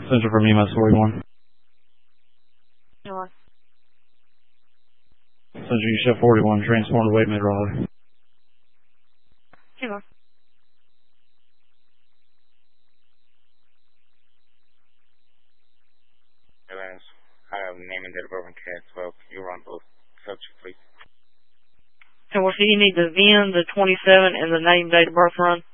Central from EMS 41. Hello. Central, you show 41, transported weight mid Raleigh. Hello. Lance, I have name and date of birth and CAD 12. You run both subject, please. And well, so you need the VIN, the 27, and the name, date of birth run?